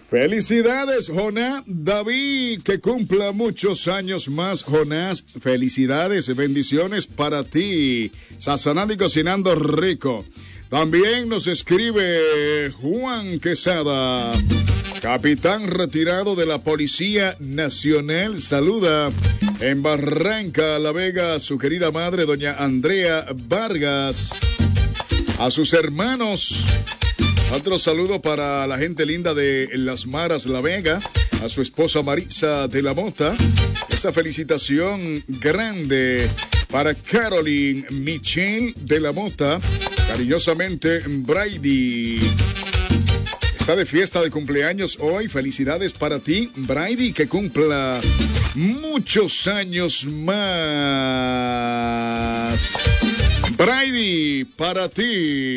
Felicidades, Jonás David, que cumpla muchos años más, Jonás. Felicidades, bendiciones para ti. Sazonando y cocinando rico. También nos escribe Juan Quesada, capitán retirado de la Policía Nacional. Saluda en Barranca La Vega a su querida madre, doña Andrea Vargas. A sus hermanos. Otro saludo para la gente linda de Las Maras La Vega, a su esposa Marisa de la Mota. Esa felicitación grande para Caroline Michelle de la Mota, cariñosamente Brady. Está de fiesta de cumpleaños hoy. Felicidades para ti, Brady, que cumpla muchos años más. Brady, para ti.